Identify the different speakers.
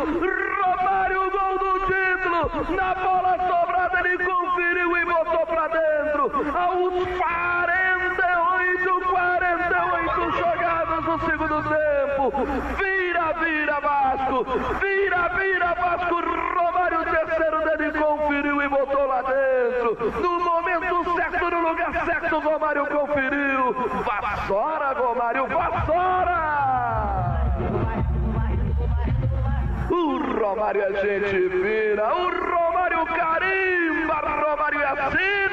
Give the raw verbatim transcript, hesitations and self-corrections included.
Speaker 1: Romário, gol do título. Na bola sobrada ele conferiu e botou pra dentro. Aos quarenta e oito, quarenta e oito jogadas no segundo tempo. Vira, vira Vasco. Vira, vira Vasco. Romário, o terceiro dele, conferiu e botou lá dentro. No momento certo, no lugar certo, Romário conferiu. Vassoura, Romário, vassoura! O Romário é gente fina, o Romário carimba, Romário assina.